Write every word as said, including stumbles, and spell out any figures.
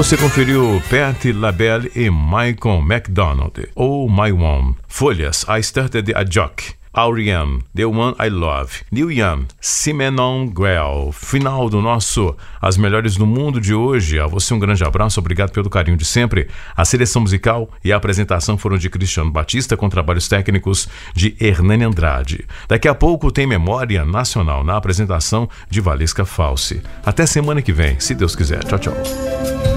Você conferiu Patti LaBelle e Michael McDonald, ou My One. Folhas, I Started a Joke. R E M, The One I Love. Neil Young, Simenon Grell. Final do nosso As Melhores do Mundo de hoje. A você um grande abraço, obrigado pelo carinho de sempre. A seleção musical e a apresentação foram de Cristiano Batista, com trabalhos técnicos de Hernani Andrade. Daqui a pouco tem Memória Nacional, na apresentação de Valesca Falsi. Até semana que vem, se Deus quiser. Tchau, tchau.